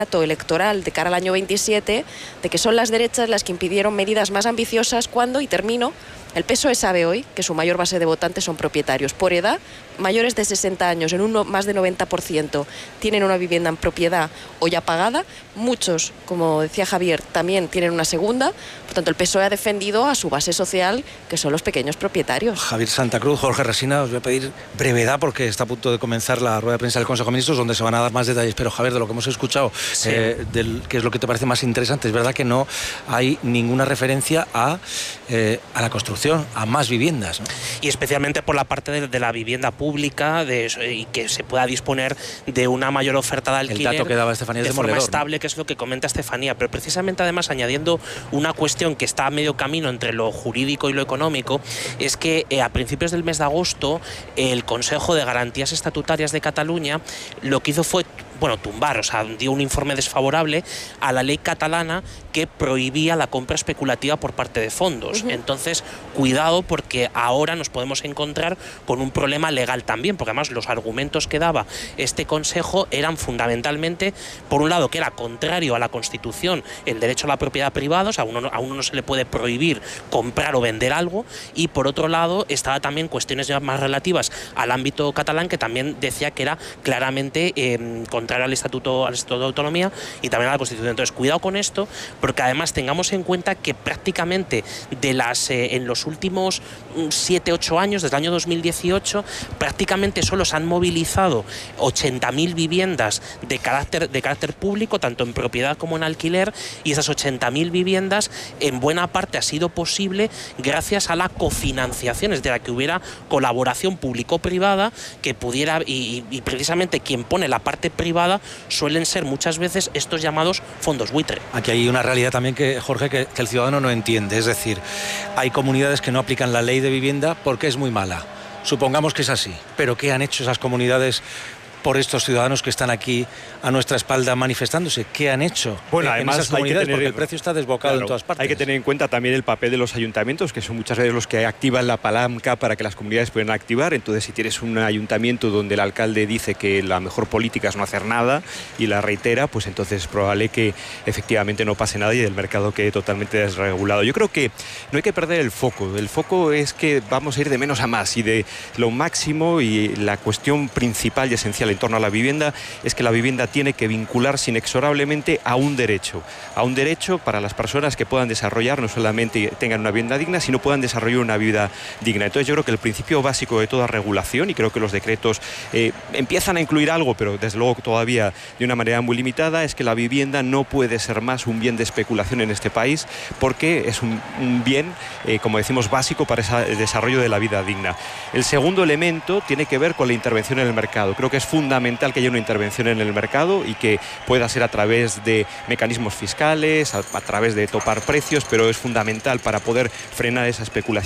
electoral de cara al año 27 de que son las derechas las que impidieron medidas más ambiciosas cuando, y termino, el PSOE sabe hoy que su mayor base de votantes son propietarios. Por edad, mayores de 60 años, en más de 90%, tienen una vivienda en propiedad o ya pagada. Muchos, como decía Javier, también tienen una segunda. Por tanto, el PSOE ha defendido a su base social, que son los pequeños propietarios. Javier Santa Cruz, Jorge Resina, os voy a pedir brevedad porque está a punto de comenzar la rueda de prensa del Consejo de Ministros, donde se van a dar más detalles. Pero, Javier, de lo que hemos escuchado, sí, ¿qué es lo que te parece más interesante? Es verdad que no hay ninguna referencia a la construcción, a más viviendas, ¿no? Y especialmente por la parte de la vivienda pública y que se pueda disponer de una mayor oferta de alquiler. El dato que daba Estefanía de forma estable, ¿no? Que es lo que comenta Estefanía. Pero precisamente, además, añadiendo una cuestión que está a medio camino entre lo jurídico y lo económico, es que a principios del mes de agosto el Consejo de Garantías Estatutarias de Cataluña lo que hizo fue tumbar, o sea, dio un informe desfavorable a la ley catalana que prohibía la compra especulativa por parte de fondos. Entonces, cuidado, porque ahora nos podemos encontrar con un problema legal también, porque además los argumentos que daba este Consejo eran fundamentalmente, por un lado, que era contrario a la Constitución el derecho a la propiedad privada, o sea, a uno no se le puede prohibir comprar o vender algo, y por otro lado estaba también cuestiones ya más relativas al ámbito catalán, que también decía que era claramente contrario al Estatuto de Autonomía y también a la Constitución. Entonces, cuidado con esto, porque además tengamos en cuenta que prácticamente en los últimos 7-8 años, desde el año 2018, prácticamente solo se han movilizado 80.000 viviendas de carácter público, tanto en propiedad como en alquiler, y esas 80.000 viviendas en buena parte ha sido posible gracias a la cofinanciación, es decir, a que hubiera colaboración público-privada que pudiera, y precisamente quien pone la parte privada suelen ser muchas veces estos llamados fondos buitre. Aquí hay una realidad también que, Jorge, que el ciudadano no entiende. Es decir, hay comunidades que no aplican la ley de vivienda porque es muy mala. Supongamos que es así. Pero ¿qué han hecho esas comunidades por estos ciudadanos que están aquí a nuestra espalda manifestándose? ¿Qué han hecho además, en esas comunidades? Porque el precio está desbocado, claro, en todas partes. Hay que tener en cuenta también el papel de los ayuntamientos, que son muchas veces los que activan la palanca para que las comunidades puedan activar. Entonces, si tienes un ayuntamiento donde el alcalde dice que la mejor política es no hacer nada y la reitera, pues entonces es probable que efectivamente no pase nada y el mercado quede totalmente desregulado. Yo creo que no hay que perder el foco. El foco es que vamos a ir de menos a más y de lo máximo, y la cuestión principal y esencial en torno a la vivienda es que la vivienda tiene que vincularse inexorablemente a un derecho para las personas que puedan desarrollar, no solamente tengan una vivienda digna, sino puedan desarrollar una vida digna. Entonces, yo creo que el principio básico de toda regulación, y creo que los decretos empiezan a incluir algo, pero desde luego todavía de una manera muy limitada, es que la vivienda no puede ser más un bien de especulación en este país, porque es un bien, como decimos, básico para el desarrollo de la vida digna. El segundo elemento tiene que ver con la intervención en el mercado. Creo que es fundamental que haya una intervención en el mercado y que pueda ser a través de mecanismos fiscales, a través de topar precios, pero es fundamental para poder frenar esa especulación